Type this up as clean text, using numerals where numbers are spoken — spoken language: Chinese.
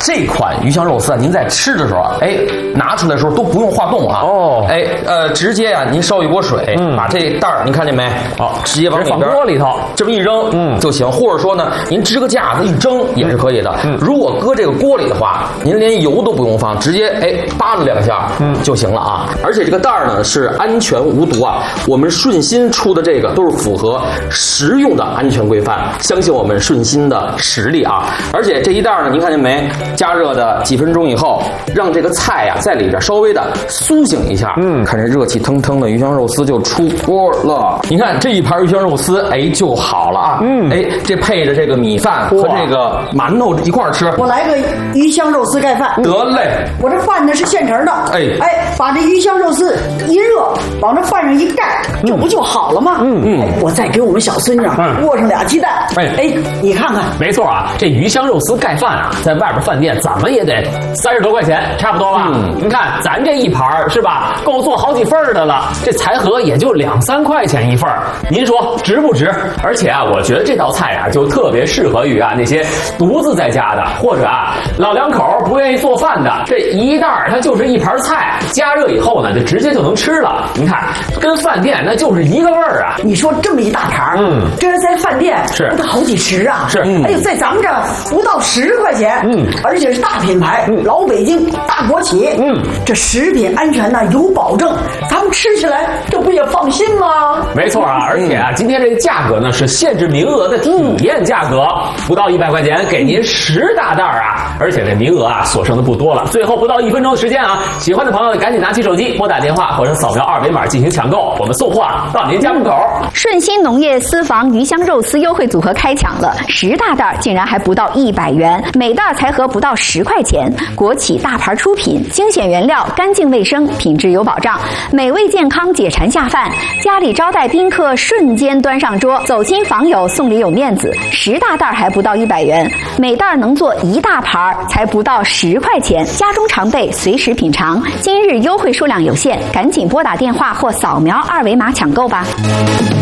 这款鱼香肉丝啊，您在吃的时候啊，拿出来的时候都不用化冻啊。直接啊，您烧一锅水，把这袋儿您看见没？直接往里边放锅里头这么一扔，就行。或者说呢，您支个架子一蒸也是可以的。如果搁这个锅里的话，您连油都不用放，直接扒拉2下就行了啊。而且这个袋儿呢是安全无毒啊，我们顺心出的这个都是符合食用的安全规范，相信我们顺心的实力啊。而且这一袋呢，您看见没？加热的几分钟以后，让这个菜呀在里边稍微的苏醒一下，看这热气腾腾的鱼香肉丝就出锅了。你看这一盘鱼香肉丝，就好了啊。这配着这个米饭和这个馒头一块儿吃。 我来个鱼香肉丝盖饭。 得嘞， 我这饭呢是现成的。把这鱼香肉丝一热，往这饭上一盖，这不就好了吗？我再给我们小孙女握上2鸡蛋。你看看， 没错啊，这鱼香肉丝盖饭啊，在外边饭店怎么也得30多块钱，差不多吧？您看咱这一盘是吧，够做好几份的了，这才合也就2、3块钱一份，您说值不值？而且啊，我觉得这道菜啊，就特别适合于啊那些独自在家的，或者啊老两口不愿意做饭的，这一袋它就是一盘菜，加热以后呢，就直接就能吃了。您看，跟饭店那就是一个味儿啊！ 你说这么一大盘，这在饭店是不到好几十啊！ 是， 在咱们这不到10块钱，而且是大品牌，老北京大国企，这食品安全呢有保证，咱们吃起来这不也放心吗？ 没错啊，而且啊，今天这个价格呢是限制名额的体验价格，不到100块钱给您10大袋啊！而且这名额啊所剩的不多了，最后不到1分钟的时间啊，喜欢的朋友赶紧拿起手机拨打电话或者扫描2维码进行抢购，我们送货到您家门口。 顺心农业私房鱼香肉丝优惠组合开抢了，10大袋竟然还不到100元，每袋才合不到10块钱。国企大牌出品，精选原料，干净卫生，品质有保障，美味健康，解馋下饭。家里招待宾客，瞬间端上桌，走亲访友送礼有面子。10大袋还不到100元，每袋能做1大盘，才不到10块钱。家中常备，随时品尝。今日优惠数量有限，赶紧拨打电话或扫描2维码抢购吧。